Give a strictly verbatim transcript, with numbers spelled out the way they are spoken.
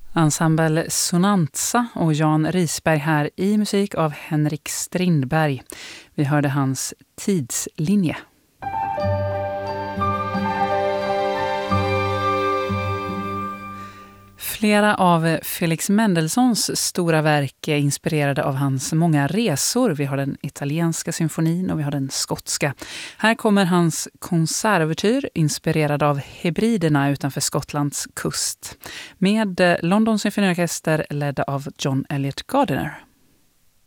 Ensemble Sonanza och Jan Risberg här i musik av Henrik Strindberg. Vi hörde hans Tidslinje. Flera av Felix Mendelssohns stora verk är inspirerade av hans många resor. Vi har den italienska symfonin och vi har den skotska. Här kommer hans konsertouvertyr inspirerad av Hebriderna utanför Skottlands kust. Med London Symfoniorkester ledd av John Elliott Gardiner.